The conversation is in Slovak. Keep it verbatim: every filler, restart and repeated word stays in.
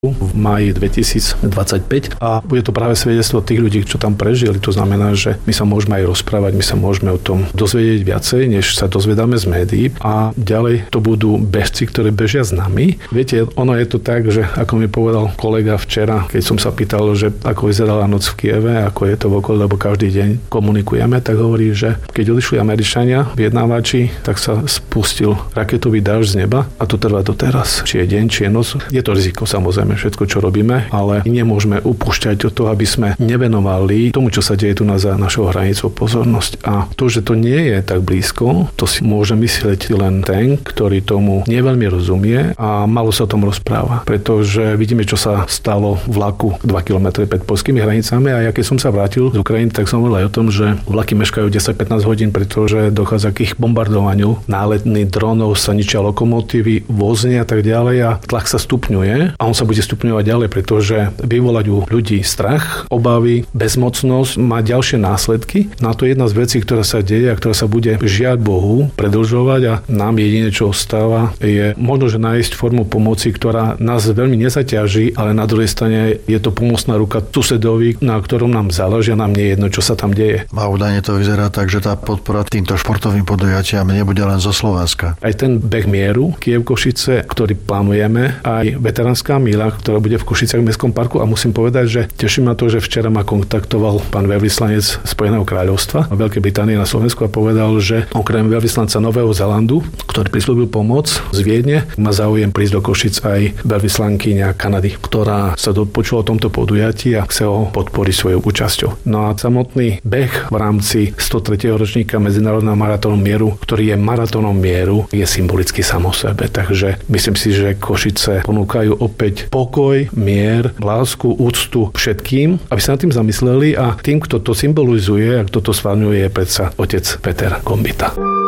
v máji dvetisícdvadsaťpäť a bude to práve svedectvo tých ľudí, čo tam prežili. To znamená, že my sa môžeme aj rozprávať, my sa môžeme o tom dozvedieť viacej, než sa dozvedáme z médií a ďalej to budú bežci, ktorí bežia s nami. Viete, ono je to tak, že ako mi povedal kolega včera, keď som sa pýtal, že ako vyzerala noc v Kieve, ako je to v okolí, lebo každý deň komunikujeme, tak hovorí, že keď odišli Američania, vyjednávači, tak sa spustil raketový dážď z neba a to trvá doteraz. Či je deň, či je noc. Je to riziko, samozrejme, všetko, čo robíme, ale nemôžeme upúšťať od toho, aby sme nevenovali tomu, čo sa deje tu na za našou hranicou pozornosť. A to, že to nie je tak blízko, to si môže myslieť len ten, ktorý tomu neveľmi rozumie a malo sa o tom rozpráva. Pretože vidíme, čo sa stalo vlaku dva kilometre pred poľskými hranicami a ja keď som sa vrátil z Ukrajiny, tak som hovoril aj o tom, že vlaky meškajú desať pätnásť hodín, pretože dochádza k ich bombardovaniu. Náletný dronov sa ničia lokomotívy, vozy a tak ďalej a tlak sa stupňuje a on sa bude stupňovať ďalej, pretože vyvolať u ľudí strach, obavy, bezmocnosť má ďalšie následky. Na to jedna z vecí, ktorá sa deje a ktorá sa bude žiaľ Bohu predĺžovať a nám jediné, čo ostáva, je možno, že nájsť formu pomoci, ktorá nás veľmi nezaťaží, ale na druhej strane je to pomocná ruka susedovi, na ktorom nám záleží a nám nie je jedno, čo sa tam deje. A údajne to vyzerá tak, že tá podpora týmto športovým podujatiam nebude len zo Slovenska. Aj ten beh mieru Kyjev Košice, ktorý plánujeme, aj veteránska míľa, ktorá bude v Košiciach v mestskom parku a musím povedať, že teší ma to, že včera ma kontaktoval pán veľvyslanec Spojeného kráľovstva a Veľkej Británie na Slovensku a povedal, že okrem veľvyslanca Nového Zélandu, ktorý prislúbil pomoc z Viedne, má záujem prísť do Košic aj veľvyslankyňa Kanady, ktorá sa dopočula o tomto podujatí a chce ho podporiť svojou účasťou. No a samotný beh v rámci stotretieho ročníka Medzinárodného maratónu mieru, ktorý je maratónom mieru, je symbolicky sám o sebe. Takže myslím si, že Košice ponúkajú opäť pokoj, mier, lásku, úctu všetkým, aby sa nad tým zamysleli a tým, kto to symbolizuje a kto to schvaľňuje, je predsa otec Peter Gombita.